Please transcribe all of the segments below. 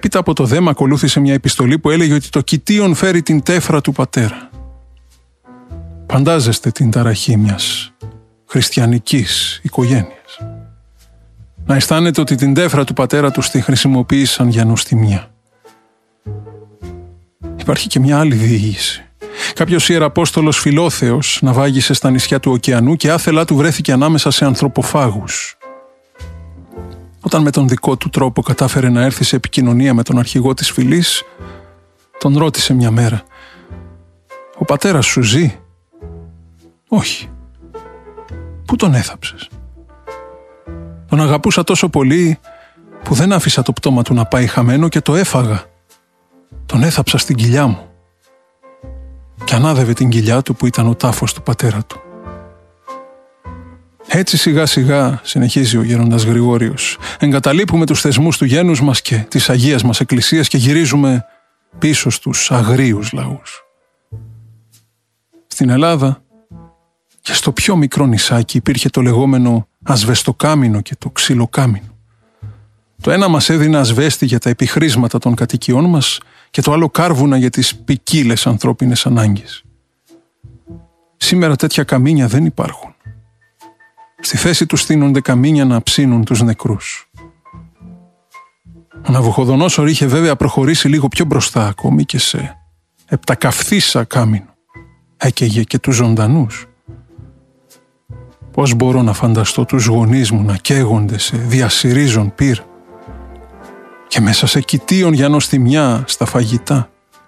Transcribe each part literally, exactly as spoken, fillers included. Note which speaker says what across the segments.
Speaker 1: Πίτα από το δέμα ακολούθησε μια επιστολή που έλεγε ότι το κοιτίον φέρει την τέφρα του πατέρα. Φαντάζεστε την ταραχή μιας χριστιανικής οικογένειας. Να αισθάνεται ότι την τέφρα του πατέρα τους τη χρησιμοποίησαν για νοστιμιά. Υπάρχει και μια άλλη διήγηση. Κάποιος ιεραπόστολος Φιλόθεος ναυάγησε στα νησιά του ωκεανού και άθελά του βρέθηκε ανάμεσα σε ανθρωποφάγους. Όταν με τον δικό του τρόπο κατάφερε να έρθει σε επικοινωνία με τον αρχηγό της φυλής, τον ρώτησε μια μέρα: «Ο πατέρας σου ζει?» «Όχι». «Πού τον έθαψες?» «Τον αγαπούσα τόσο πολύ που δεν άφησα το πτώμα του να πάει χαμένο και το έφαγα. Τον έθαψα στην κοιλιά μου». Και ανάδευε την κοιλιά του που ήταν ο τάφος του πατέρα του. Έτσι σιγά σιγά, συνεχίζει ο γέροντας Γρηγόριος, εγκαταλείπουμε τους θεσμούς του γένους μας και της Αγίας μας Εκκλησίας και γυρίζουμε πίσω στους αγρίους λαούς. Στην Ελλάδα και στο πιο μικρό νησάκι υπήρχε το λεγόμενο ασβεστοκάμινο και το ξυλοκάμινο. Το ένα μας έδινε ασβέστη για τα επιχρήσματα των κατοικιών μας και το άλλο κάρβουνα για τις ποικίλες ανθρώπινες ανάγκες. Σήμερα τέτοια καμίνια δεν υπάρχουν. Στη θέση τους στείνονται καμίνια να ψήνουν τους νεκρούς. Ο Ναβουχοδονόσορ είχε βέβαια προχωρήσει λίγο πιο μπροστά, ακόμη και σε επτακαυθίσα κάμινο. Έκαιγε και τους ζωντανούς. Πώς μπορώ να φανταστώ τους γονείς μου να καίγονται σε διασυρίζον πυρ και μέσα σε κοιτίον για νοστιμιά στα φαγητά.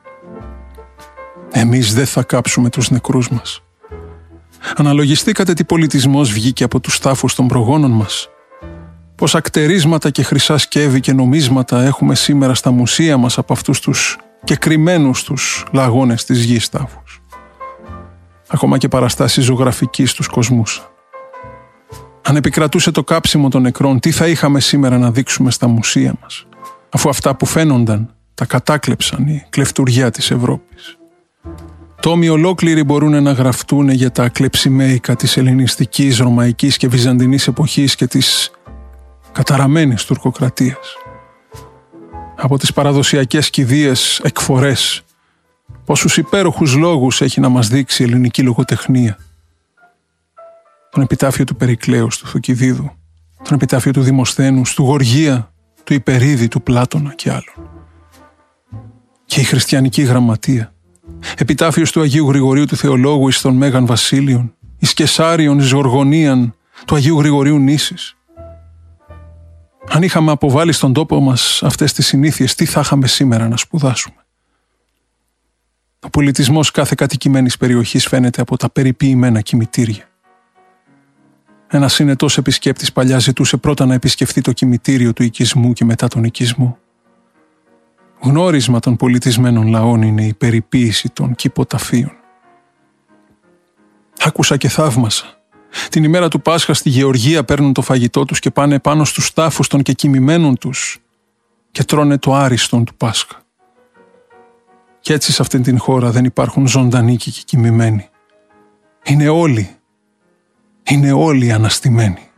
Speaker 1: Εμείς δεν θα κάψουμε τους νεκρούς μας. Αναλογιστήκατε τι πολιτισμός βγήκε από τους τάφους των προγόνων μας. Πόσα κτερίσματα και χρυσά σκεύη και νομίσματα έχουμε σήμερα στα μουσεία μας από αυτούς τους κεκριμμένους τους λαγώνες της γης τάφους. Ακόμα και παραστάσεις ζωγραφικής τους κοσμούς. Αν επικρατούσε το κάψιμο των νεκρών, τι θα είχαμε σήμερα να δείξουμε στα μουσεία μας, αφού αυτά που φαίνονταν τα κατάκλεψαν η κλεφτουργιά της Ευρώπης. Τόμοι ολόκληροι μπορούν να γραφτούν για τα κλεψιμαίικα της ελληνιστικής, ρωμαϊκής και βυζαντινής εποχής και της καταραμένης τουρκοκρατίας. Από τις παραδοσιακές κηδείες εκφορές, πόσους υπέροχους λόγους έχει να μας δείξει η ελληνική λογοτεχνία. Τον επιτάφιο του Περικλέους, του Θουκυδίδου, τον επιτάφιο του Δημοσθένους, του Γοργία, του Υπερίδη, του Πλάτωνα και άλλων. Και η χριστιανική γραμματεία. Επιτάφιος του Αγίου Γρηγορίου του Θεολόγου εις των Μέγαν Βασίλειων, εις Κεσάριον, εις Γοργονίαν, του Αγίου Γρηγορίου Νήσης. Αν είχαμε αποβάλει στον τόπο μας αυτές τις συνήθειες, τι θα είχαμε σήμερα να σπουδάσουμε. Ο πολιτισμός κάθε κατοικημένης περιοχής φαίνεται από τα περιποιημένα κημητήρια. Ένας συνετός επισκέπτης παλιά ζητούσε πρώτα να επισκεφθεί το κημητήριο του οικισμού και μετά τον οικισμό. Γνώρισμα των πολιτισμένων λαών είναι η περιποίηση των κηποταφείων. Άκουσα και θαύμασα. Την ημέρα του Πάσχα στη Γεωργία παίρνουν το φαγητό τους και πάνε πάνω στους τάφους των κεκοιμημένων τους και τρώνε το άριστον του Πάσχα. Και έτσι σε αυτήν την χώρα δεν υπάρχουν ζωντανοί και κεκοιμημένοι. Είναι όλοι, είναι όλοι αναστημένοι.